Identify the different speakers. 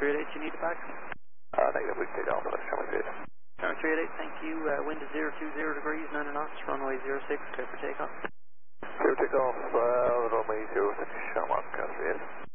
Speaker 1: 388, you need to back?
Speaker 2: Negative, we can take off, let's show me this.
Speaker 1: Turn 388, thank you. Wind is 020 degrees, 90 knots, runway 06, clear for takeoff.
Speaker 2: Clear takeoff, runway 06, I'm on, copy it.